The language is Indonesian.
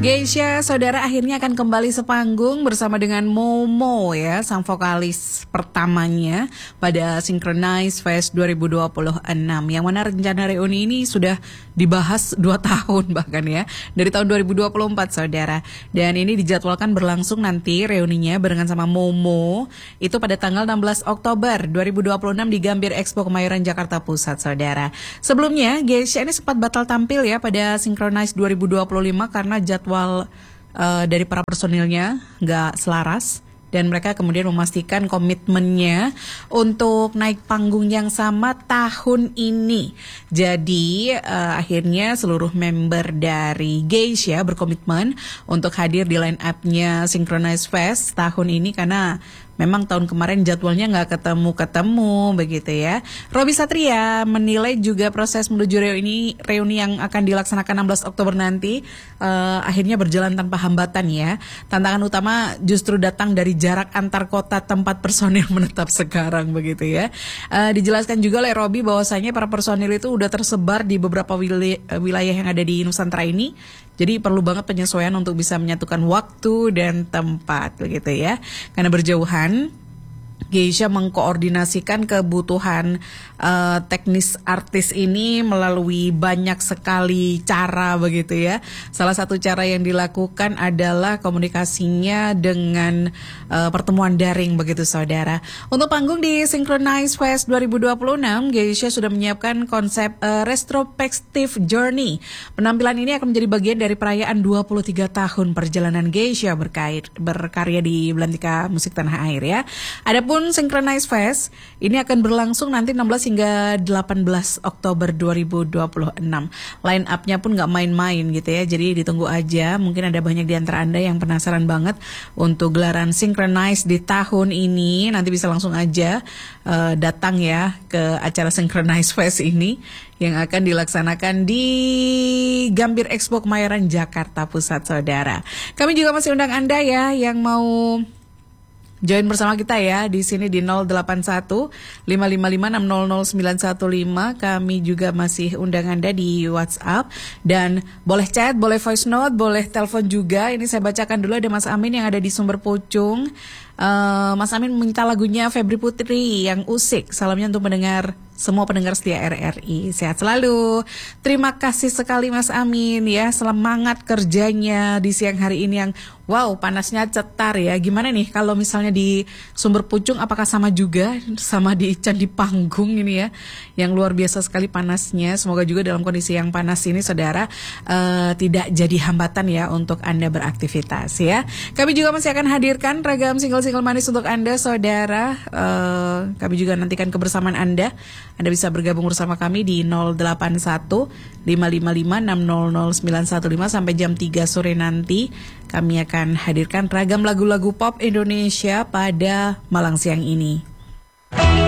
Geisha, saudara, akhirnya akan kembali sepanggung bersama dengan Momo ya, sang vokalis pertamanya pada Synchronize Fest 2026. Yang mana rencana reuni ini sudah dibahas 2 tahun bahkan ya, dari tahun 2024 saudara. Dan ini dijadwalkan berlangsung nanti reuninya barengan sama Momo itu pada tanggal 16 Oktober 2026 di Gambir Expo Kemayoran Jakarta Pusat saudara. Sebelumnya Geisha ini sempat batal tampil ya pada Synchronize 2025 karena jadwal dari para personilnya nggak selaras. Dan mereka kemudian memastikan komitmennya untuk naik panggung yang sama tahun ini. Jadi akhirnya seluruh member dari Geisha berkomitmen untuk hadir di line up-nya Synchronize Fest tahun ini karena memang tahun kemarin jadwalnya nggak ketemu begitu ya. Robby Satria menilai juga proses menuju reuni yang akan dilaksanakan 16 Oktober nanti akhirnya berjalan tanpa hambatan ya. Tantangan utama justru datang dari jarak antar kota tempat personil menetap sekarang begitu ya. Dijelaskan juga oleh Robby bahwasanya para personil itu udah tersebar di beberapa wilayah yang ada di Nusantara ini. Jadi perlu banget penyesuaian untuk bisa menyatukan waktu dan tempat begitu ya. Karena berjauhan, Geisha mengkoordinasikan kebutuhan teknis artis ini melalui banyak sekali cara begitu ya. Salah satu cara yang dilakukan adalah komunikasinya dengan pertemuan daring begitu saudara. Untuk panggung di Synchronize Fest 2026, Geisha sudah menyiapkan konsep retrospective journey. Penampilan ini akan menjadi bagian dari perayaan 23 tahun perjalanan Geisha berkarya di Belantika Musik Tanah Air ya. Adapun Synchronize Fest ini akan berlangsung nanti 16 hingga 18 Oktober 2026. Line up-nya pun nggak main-main gitu ya. Jadi ditunggu aja. Mungkin ada banyak di antara Anda yang penasaran banget untuk gelaran Synchronize di tahun ini. Nanti bisa langsung aja datang ya ke acara Synchronize Fest ini yang akan dilaksanakan di Gambir Expo Kemayoran Jakarta Pusat saudara. Kami juga masih undang Anda ya yang mau join bersama kita ya di sini di 081 555 600 915. Kami juga masih undang Anda di WhatsApp dan boleh chat, boleh voice note, boleh telepon juga. Ini saya bacakan dulu, ada Mas Amin yang ada di Sumber Pucung. Mas Amin minta lagunya Febri Putri yang Usik. Salamnya untuk semua pendengar setia RRI. Sehat selalu. Terima kasih sekali Mas Amin ya. Semangat kerjanya di siang hari ini yang wow panasnya cetar ya. Gimana nih kalau misalnya di Sumber Pucung, apakah sama juga sama di Candi Panggung ini ya, yang luar biasa sekali panasnya. Semoga juga dalam kondisi yang panas ini saudara tidak jadi hambatan ya untuk Anda beraktivitas ya. Kami juga masih akan hadirkan ragam single manis untuk Anda saudara. Kami juga nantikan kebersamaan Anda. Anda bisa bergabung bersama kami di 081 555 600 915 sampai jam 3 sore nanti. Kami akan hadirkan ragam lagu-lagu pop Indonesia pada malang siang ini.